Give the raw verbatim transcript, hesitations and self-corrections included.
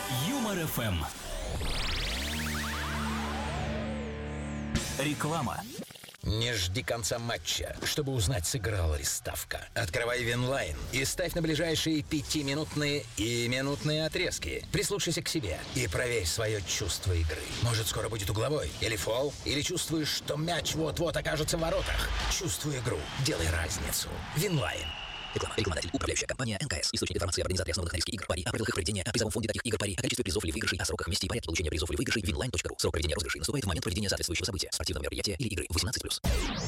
Юмор эф эм. Реклама. Не жди конца матча, чтобы узнать, сыграла ли ставка. Открывай Винлайн и ставь на ближайшие пятиминутные и минутные отрезки. Прислушайся к себе и проверь свое чувство игры. Может, скоро будет угловой, или фол, или чувствуешь, что мяч вот-вот окажется в воротах. Чувствуй игру, делай разницу. Винлайн. Реклама. Рекламодатель. Управляющая компания эн ка эс. Источник информации об организации основанных на риске игр пари, о правилах их проведения, о призовом фонде таких игр пари, о количестве призов или выигрышей, о сроках, месте и порядке получения призов или выигрышей. винлайн точка ру. Срок проведения розыгрышей наступает в момент проведения соответствующего события, спортивного мероприятия или игры. восемнадцать плюс.